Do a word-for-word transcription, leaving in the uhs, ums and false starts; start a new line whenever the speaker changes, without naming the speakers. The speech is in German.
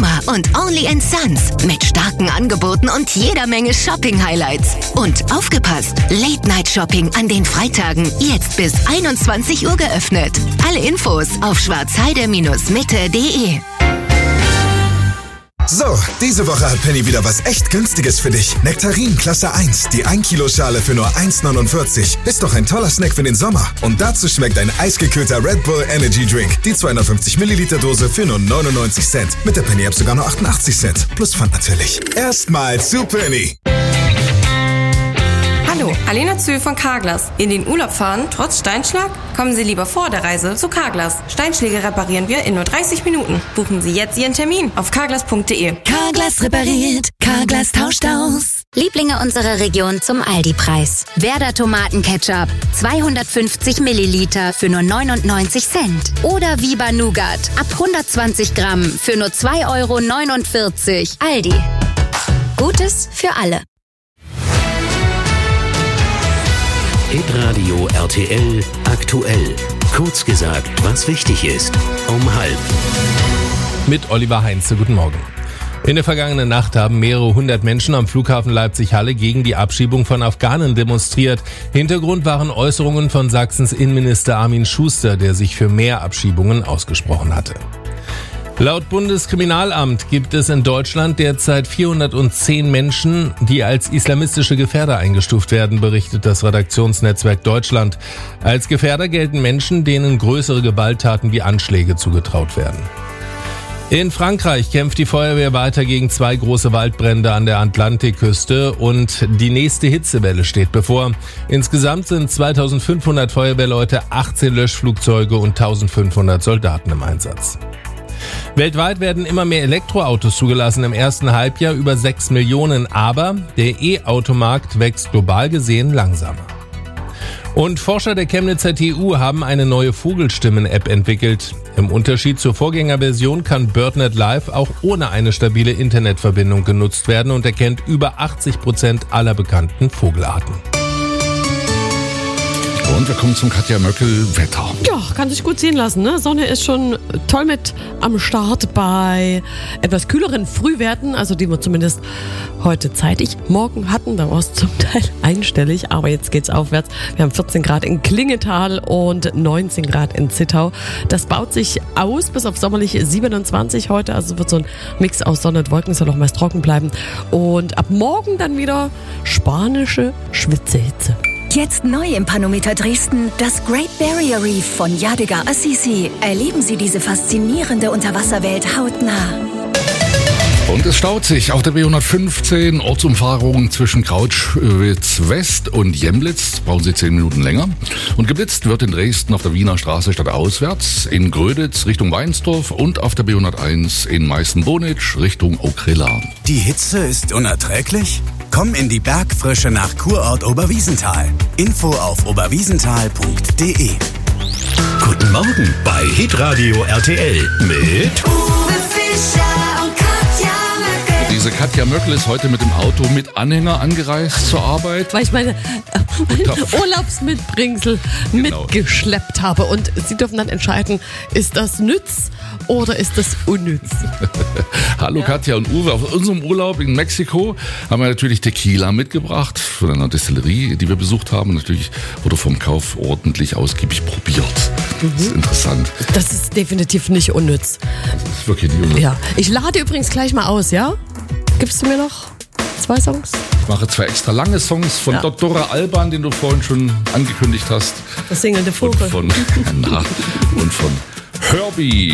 Puma und Only and Sons mit starken Angeboten und jeder Menge Shopping-Highlights. Und aufgepasst, Late-Night-Shopping an den Freitagen jetzt bis einundzwanzig Uhr geöffnet. Alle Infos auf schwarzheide Bindestrich mitte punkt de.
So, diese Woche hat Penny wieder was echt Günstiges für dich. Nektarin Klasse eins, die ein Kilo Schale für nur eins neunundvierzig. Ist doch ein toller Snack für den Sommer. Und dazu schmeckt ein eisgekühlter Red Bull Energy Drink. Die zweihundertfünfzig Milliliter Dose für nur neunundneunzig Cent. Mit der Penny App sogar nur achtundachtzig Cent. Plus Pfand natürlich. Erstmal zu Penny.
Hallo, Alena Zühl von Carglass. In den Urlaub fahren, trotz Steinschlag? Kommen Sie lieber vor der Reise zu Carglass. Steinschläge reparieren wir in nur dreißig Minuten. Buchen Sie jetzt Ihren Termin auf carglass punkt de.
Carglass repariert, Carglass tauscht aus.
Lieblinge unserer Region zum Aldi-Preis. Werder Tomatenketchup, zweihundertfünfzig Milliliter für nur neunundneunzig Cent. Oder Viva Nougat, ab hundertzwanzig Gramm für nur zwei Euro neunundvierzig. Aldi. Gutes für alle.
Hitradio R T L aktuell. Kurz gesagt, was wichtig ist. Um halb.
Mit Oliver Heinze. Guten Morgen. In der vergangenen Nacht haben mehrere hundert Menschen am Flughafen Leipzig-Halle gegen die Abschiebung von Afghanen demonstriert. Hintergrund waren Äußerungen von Sachsens Innenminister Armin Schuster, der sich für mehr Abschiebungen ausgesprochen hatte. Laut Bundeskriminalamt gibt es in Deutschland derzeit vierhundertzehn Menschen, die als islamistische Gefährder eingestuft werden, berichtet das Redaktionsnetzwerk Deutschland. Als Gefährder gelten Menschen, denen größere Gewalttaten wie Anschläge zugetraut werden. In Frankreich kämpft die Feuerwehr weiter gegen zwei große Waldbrände an der Atlantikküste und die nächste Hitzewelle steht bevor. Insgesamt sind zweitausendfünfhundert Feuerwehrleute, achtzehn Löschflugzeuge und eintausendfünfhundert Soldaten im Einsatz. Weltweit werden immer mehr Elektroautos zugelassen, im ersten Halbjahr über sechs Millionen, aber der E-Automarkt wächst global gesehen langsamer. Und Forscher der Chemnitzer T U haben eine neue Vogelstimmen-App entwickelt. Im Unterschied zur Vorgängerversion kann BirdNet Live auch ohne eine stabile Internetverbindung genutzt werden und erkennt über achtzig Prozent aller bekannten Vogelarten.
Und wir kommen zum Katja Möckel Wetter.
Ja, kann sich gut sehen lassen. Ne? Sonne ist schon toll mit am Start bei etwas kühleren Frühwerten, also die wir zumindest heute zeitig morgen hatten. Da war es zum Teil einstellig, aber jetzt geht's aufwärts. Wir haben vierzehn Grad in Klingenthal und neunzehn Grad in Zittau. Das baut sich aus bis auf sommerlich siebenundzwanzig heute. Also wird so ein Mix aus Sonne und Wolken, soll noch meist trocken bleiben. Und ab morgen dann wieder spanische Schwitzehitze.
Jetzt neu im Panometer Dresden, das Great Barrier Reef von Yadigar Assisi. Erleben Sie diese faszinierende Unterwasserwelt hautnah.
Und es staut sich auf der B hundertfünfzehn, Ortsumfahrung zwischen Krautschwitz West und Jemlitz. Brauchen Sie zehn Minuten länger. Und geblitzt wird in Dresden auf der Wiener Straße stadtauswärts, in Gröditz Richtung Weinsdorf und auf der B hunderteins in Meißen-Bonitsch Richtung Okrilla.
Die Hitze ist unerträglich? Komm in die Bergfrische nach Kurort Oberwiesenthal. Info auf oberwiesenthal punkt de.
Guten Morgen bei Hitradio R T L mit
Uwe Fischer und Katja Möckel.
Diese Katja Möckel ist heute mit dem Auto mit Anhänger angereist zur Arbeit.
Weil ich meine äh, Urlaubsmitbringsel
Genau.
mitgeschleppt habe. Und Sie dürfen dann entscheiden, ist das nütz oder ist das unnütz?
Hallo Katja und Uwe. Auf unserem Urlaub in Mexiko haben wir natürlich Tequila mitgebracht von einer Destillerie, die wir besucht haben. Natürlich wurde vom Kauf ordentlich ausgiebig probiert. Mhm. Das ist interessant.
Das ist definitiv nicht unnütz.
Das ist wirklich nicht unnütz.
Ja. Ich lade übrigens gleich mal aus, ja? Gibst du mir noch zwei Songs?
Ich mache zwei extra lange Songs von
Ja.
Doktor Alban, den du vorhin schon angekündigt hast.
Das singende Vogel.
Und von, na, und von Herbie.